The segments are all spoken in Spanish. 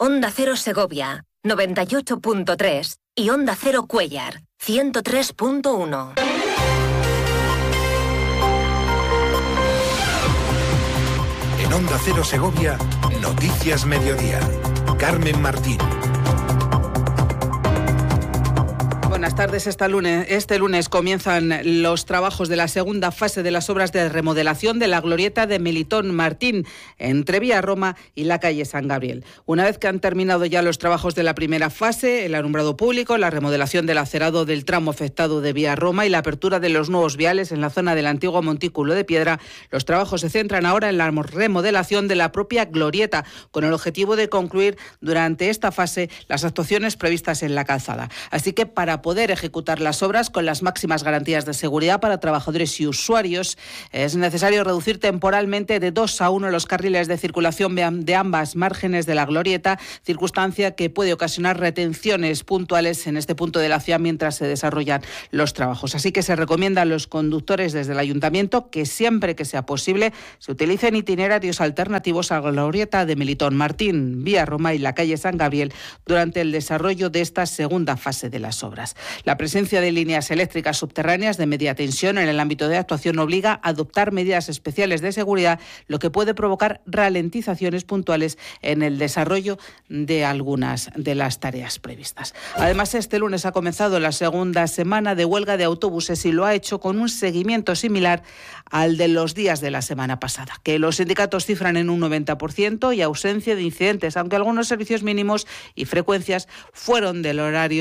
Onda Cero Segovia, 98.3 y Onda Cero Cuéllar, 103.1. En Onda Cero Segovia, Noticias Mediodía. Carmen Martín. Buenas tardes. Este lunes comienzan los trabajos de la segunda fase de las obras de remodelación de la glorieta de Melitón Martín, entre Vía Roma y la calle San Gabriel. Una vez que han terminado ya los trabajos de la primera fase, el alumbrado público, la remodelación del acerado del tramo afectado de Vía Roma y la apertura de los nuevos viales en la zona del antiguo montículo de piedra, los trabajos se centran ahora en la remodelación de la propia glorieta, con el objetivo de concluir durante esta fase las actuaciones previstas en la calzada. Así que para poder ejecutar las obras con las máximas garantías de seguridad para trabajadores y usuarios, es necesario reducir temporalmente de 2 a 1 los carriles de circulación de ambas márgenes de la glorieta, circunstancia que puede ocasionar retenciones puntuales en este punto de la ciudad mientras se desarrollan los trabajos. Así que se recomienda a los conductores desde el Ayuntamiento que siempre que sea posible se utilicen itinerarios alternativos a la glorieta de Melitón Martín, Vía Roma y la calle San Gabriel durante el desarrollo de esta segunda fase de las obras. La presencia de líneas eléctricas subterráneas de media tensión en el ámbito de actuación obliga a adoptar medidas especiales de seguridad, lo que puede provocar ralentizaciones puntuales en el desarrollo de algunas de las tareas previstas. Además, este lunes ha comenzado la segunda semana de huelga de autobuses y lo ha hecho con un seguimiento similar al de los días de la semana pasada, que los sindicatos cifran en un 90% y ausencia de incidentes, aunque algunos servicios mínimos y frecuencias fuera del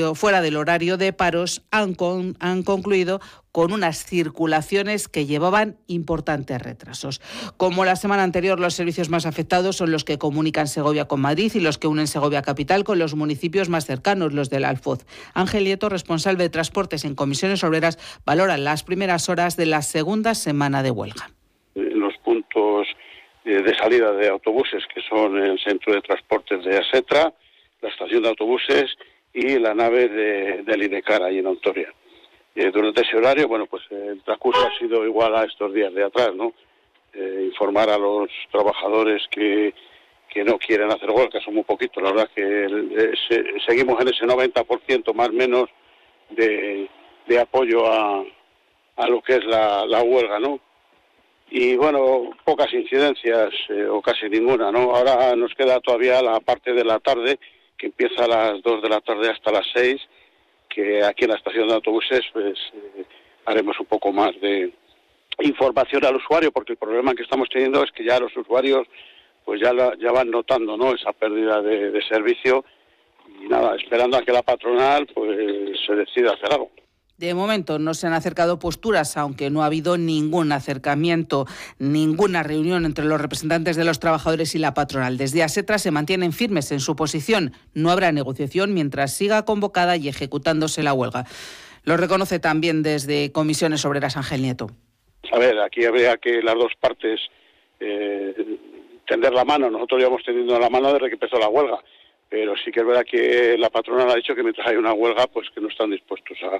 horario de paros han concluido con unas circulaciones que llevaban importantes retrasos. Como la semana anterior, los servicios más afectados son los que comunican Segovia con Madrid y los que unen Segovia capital con los municipios más cercanos, los del Alfoz. Ángel Nieto, responsable de transportes en Comisiones Obreras, valora las primeras horas de la segunda semana de huelga. Los puntos de salida de autobuses, que son el centro de transportes de Asetra, la estación de autobuses y la nave del INECAR, ahí en Ontoria. Durante ese horario, el transcurso ha sido igual a estos días de atrás, ¿no? Informar a los trabajadores que no quieren hacer huelga, son muy poquitos, la verdad que seguimos en ese 90% más o menos de apoyo a lo que es la huelga, ¿no? Y pocas incidencias o casi ninguna, ¿no? Ahora nos queda todavía la parte de la tarde, que empieza a las 2 de la tarde hasta las 6, que aquí en la estación de autobuses haremos un poco más de información al usuario, porque el problema que estamos teniendo es que ya los usuarios ya van notando, ¿no?, esa pérdida de servicio, y nada, esperando a que la patronal se decida a hacer algo. De momento no se han acercado posturas, aunque no ha habido ningún acercamiento, ninguna reunión entre los representantes de los trabajadores y la patronal. Desde Asetra se mantienen firmes en su posición. No habrá negociación mientras siga convocada y ejecutándose la huelga. Lo reconoce también desde Comisiones Obreras Ángel Nieto. A ver, aquí habría que las dos partes tender la mano. Nosotros llevamos tendiendo la mano desde que empezó la huelga, pero sí que es verdad que la patronal ha dicho que mientras hay una huelga, que no están dispuestos a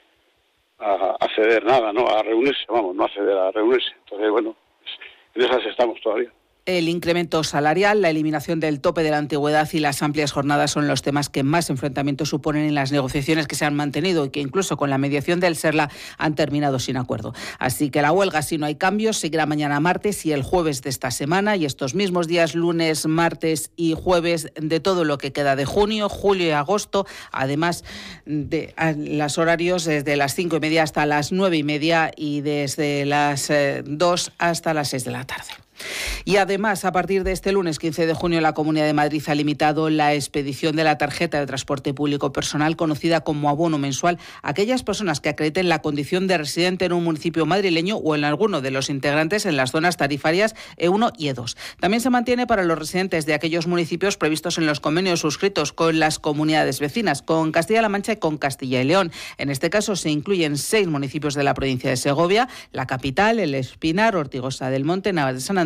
ceder nada, ¿no? A reunirse, no a ceder, a reunirse. Entonces, en esas estamos todavía. El incremento salarial, la eliminación del tope de la antigüedad y las amplias jornadas son los temas que más enfrentamientos suponen en las negociaciones que se han mantenido y que incluso con la mediación del SERLA han terminado sin acuerdo. Así que la huelga, si no hay cambios, seguirá mañana martes y el jueves de esta semana y estos mismos días, lunes, martes y jueves de todo lo que queda de junio, julio y agosto, además de los horarios desde las 5:30 hasta las 9:30 y desde las 2 hasta las 6 de la tarde. Y además, a partir de este lunes 15 de junio, la Comunidad de Madrid ha limitado la expedición de la tarjeta de transporte público personal conocida como abono mensual a aquellas personas que acrediten la condición de residente en un municipio madrileño o en alguno de los integrantes en las zonas tarifarias E1 y E2. También se mantiene para los residentes de aquellos municipios previstos en los convenios suscritos con las comunidades vecinas, con Castilla-La Mancha y con Castilla y León. En este caso se incluyen 6 municipios de la provincia de Segovia, la capital, El Espinar, Ortigosa del Monte, Navas de San Antonio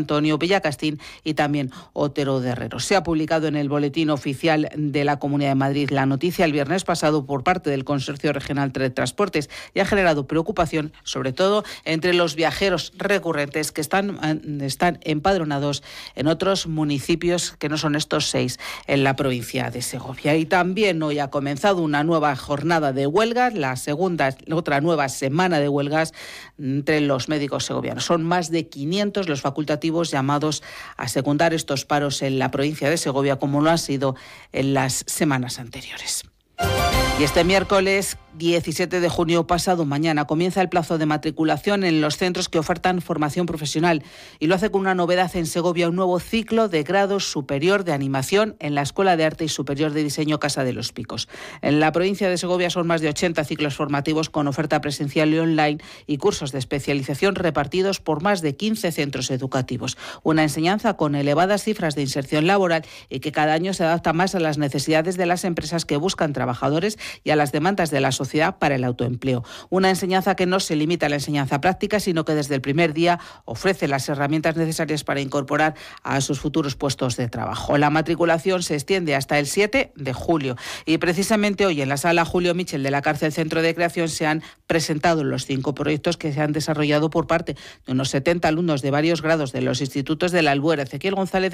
Antonio, Villacastín y también Otero de Herrero. Se ha publicado en el Boletín Oficial de la Comunidad de Madrid la noticia el viernes pasado por parte del Consorcio Regional de Transportes y ha generado preocupación, sobre todo entre los viajeros recurrentes que están empadronados en otros municipios que no son estos 6 en la provincia de Segovia. Y también hoy ha comenzado una nueva jornada de huelgas, otra nueva semana de huelgas entre los médicos segovianos. Son más de 500 los facultativos llamados a secundar estos paros en la provincia de Segovia, como lo han sido en las semanas anteriores. Y este miércoles 17 de junio pasado, mañana, comienza el plazo de matriculación en los centros que ofertan formación profesional y lo hace con una novedad en Segovia, un nuevo ciclo de grado superior de animación en la Escuela de Arte y Superior de Diseño Casa de los Picos. En la provincia de Segovia son más de 80 ciclos formativos con oferta presencial y online y cursos de especialización repartidos por más de 15 centros educativos. Una enseñanza con elevadas cifras de inserción laboral y que cada año se adapta más a las necesidades de las empresas que buscan trabajadores y a las demandas de la sociedad para el autoempleo. Una enseñanza que no se limita a la enseñanza práctica, sino que desde el primer día ofrece las herramientas necesarias para incorporar a sus futuros puestos de trabajo. La matriculación se extiende hasta el 7 de julio y precisamente hoy en la sala Julio Michel de la Cárcel Centro de Creación se han presentado los 5 proyectos que se han desarrollado por parte de unos 70 alumnos de varios grados de los institutos de la Albuera, Ezequiel González